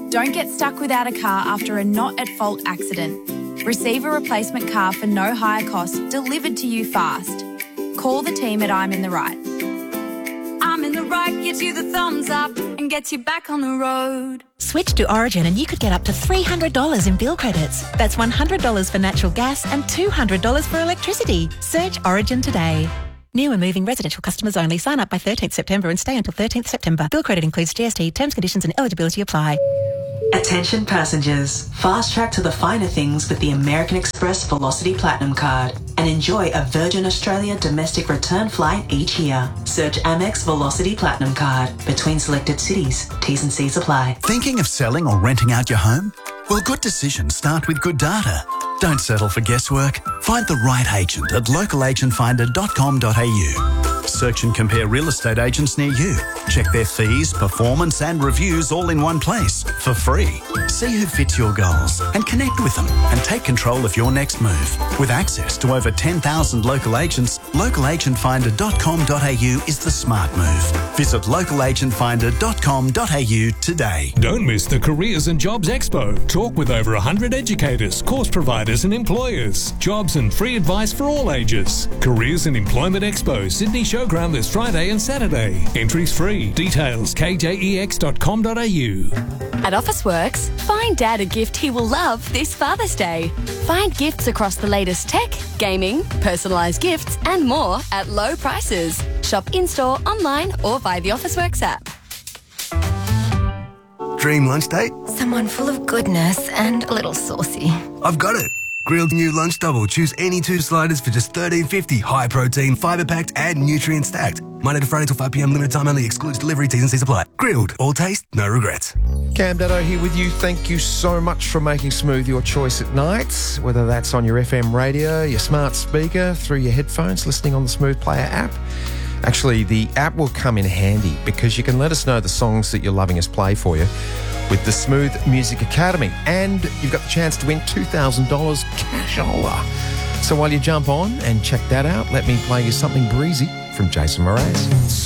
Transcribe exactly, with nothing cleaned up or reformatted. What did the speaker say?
Don't get stuck without a car after a not-at-fault accident. Receive a replacement car for no higher cost, delivered to you fast. Call the team at I'm in the Right. I'm in the Right gives you the thumbs up and gets you back on the road. Switch to Origin and you could get up to three hundred dollars in bill credits. That's one hundred dollars for natural gas and two hundred dollars for electricity. Search Origin today. New and moving residential customers only. Sign up by thirteenth September and stay until thirteenth September. Bill credit includes G S T. Terms, conditions and eligibility apply. Attention passengers, fast track to the finer things with the American Express Velocity Platinum Card and enjoy a Virgin Australia domestic return flight each year. Search Amex Velocity Platinum Card between selected cities. T's and C's apply. Thinking of selling or renting out your home? Well, good decisions start with good data. Don't settle for guesswork. Find the right agent at local agent finder dot com dot a u. Search and compare real estate agents near you. Check their fees, performance and reviews all in one place for free. See who fits your goals and connect with them and take control of your next move. With access to over ten thousand local agents, local agent finder dot com dot a u is the smart move. Visit local agent finder dot com dot a u today. Don't miss the Careers and Jobs Expo. Talk with over one hundred educators, course providers and employers. Jobs and free advice for all ages. Careers and Employment Expo, Sydney Showground this Friday and Saturday. Entries free. Details k j e x dot com dot a u. At Officeworks, find Dad a gift he will love this Father's Day. Find gifts across the latest tech, gaming, personalised gifts and more at low prices. Shop in-store, online or via the Officeworks app. Dream lunch date? Someone full of goodness and a little saucy. I've got it. Grilled new lunch double. Choose any two sliders for just thirteen fifty. High protein, fibre packed and nutrient stacked. Monday to Friday till five p m. Limited time only. Excludes delivery. T's and C's apply. Grilled. All taste, no regrets. Cam Daddo here with you. Thank you so much for making Smooth your choice at night, whether that's on your F M radio, your smart speaker, through your headphones, listening on the Smooth Player app. Actually, the app will come in handy because you can let us know the songs that you're loving us play for you with the Smooth Music Academy. And you've got the chance to win two thousand dollars cashola. So while you jump on and check that out, let me play you something breezy from Jason Mraz.